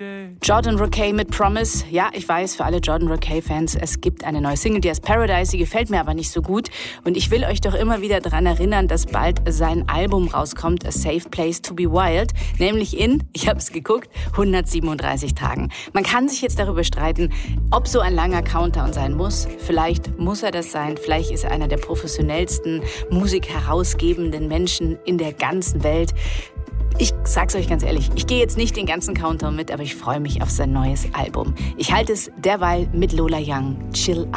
Jordan Rakei mit Promise. Ja, ich weiß, für alle Jordan Rakei-Fans, es gibt eine neue Single, die heißt Paradise, die gefällt mir aber nicht so gut. Und ich will euch doch immer wieder daran erinnern, dass bald sein Album rauskommt, A Safe Place to be Wild, nämlich in, ich habe es geguckt, 137 Tagen. Man kann sich jetzt darüber streiten, ob so ein langer Countdown sein muss. Vielleicht muss er das sein, vielleicht ist er einer der professionellsten musikherausgebenden Menschen in der ganzen Welt. Ich sag's euch ganz ehrlich, ich gehe jetzt nicht den ganzen Countdown mit, aber ich freue mich auf sein neues Album. Ich halte es derweil mit Lola Young. Chill